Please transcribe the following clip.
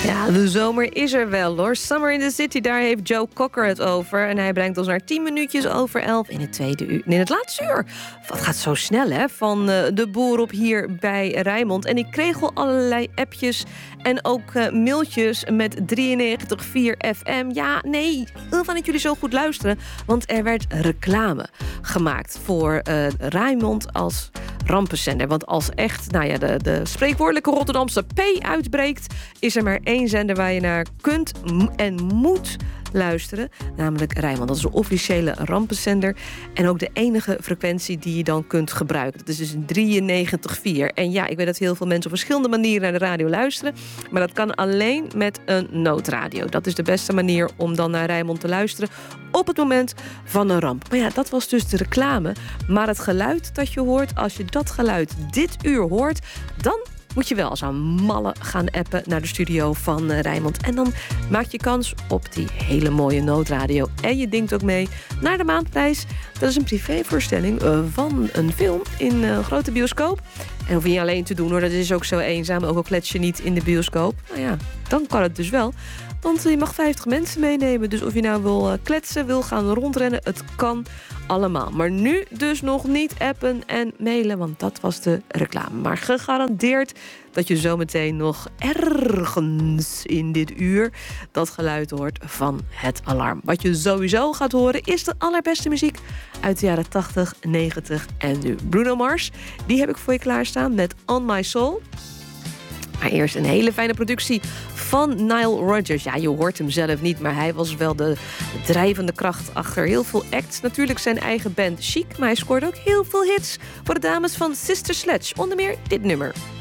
Ja, de zomer is er wel hoor. Summer in the City, daar heeft Joe Cocker het over. En hij brengt ons naar 10 minuutjes over 11 in het tweede uur. In het laatste uur. Wat gaat zo snel hè, van de boer op hier bij Rijnmond. En ik kreeg al allerlei appjes en ook mailtjes met 93.4 FM. Ja, nee, ik wil van dat jullie zo goed luisteren. Want er werd reclame gemaakt voor Rijnmond als rampenzender. Want als echt de spreekwoordelijke Rotterdamse P uitbreekt, is er maar één zender waar je naar kunt en moet luisteren, namelijk Rijnmond. Dat is een officiële rampenzender en ook de enige frequentie die je dan kunt gebruiken. Dat is dus 93.4. En ja, ik weet dat heel veel mensen op verschillende manieren naar de radio luisteren, maar dat kan alleen met een noodradio. Dat is de beste manier om dan naar Rijnmond te luisteren op het moment van een ramp. Maar ja, dat was dus de reclame. Maar het geluid dat je hoort, als je dat geluid dit uur hoort, dan moet je wel als een malle gaan appen naar de studio van Rijnmond. En dan maak je kans op die hele mooie noodradio. En je dingt ook mee naar de maandprijs. Dat is een privévoorstelling van een film in een grote bioscoop. En hoef je niet alleen te doen hoor, dat is ook zo eenzaam. Ook al klets je niet in de bioscoop. Nou ja, dan kan het dus wel. Want je mag 50 mensen meenemen. Dus of je nou wil kletsen, wil gaan rondrennen, het kan allemaal. Maar nu dus nog niet appen en mailen, want dat was de reclame. Maar gegarandeerd dat je zometeen nog ergens in dit uur dat geluid hoort van het alarm. Wat je sowieso gaat horen is de allerbeste muziek uit de jaren 80, 90 en nu. Bruno Mars, die heb ik voor je klaarstaan met On My Soul. Maar eerst een hele fijne productie van Nile Rodgers. Ja, je hoort hem zelf niet, maar hij was wel de drijvende kracht achter heel veel acts. Natuurlijk zijn eigen band Chic, maar hij scoorde ook heel veel hits voor de dames van Sister Sledge. Onder meer dit nummer.